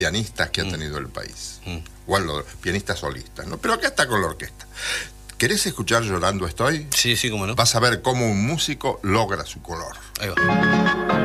pianistas que ha tenido el país. O los pianistas solistas, ¿no? Pero acá está con la orquesta. ¿Querés escuchar Llorando Estoy? Sí, sí, cómo no. Vas a ver cómo un músico logra su color. Ahí va.